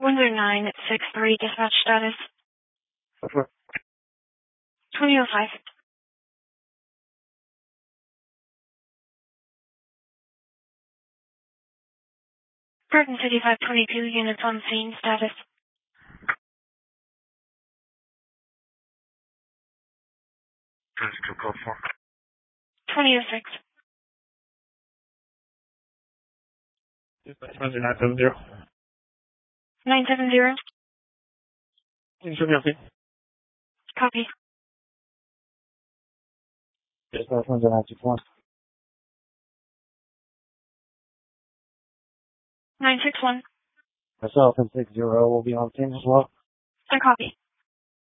10963 dispatch status. 2005. Garden City 522 units on scene status. 2006. Dispatch 970. 970. Please show me up. Copy. Dispatch 961. 961. Myself and 60 will be on scene as well. I copy.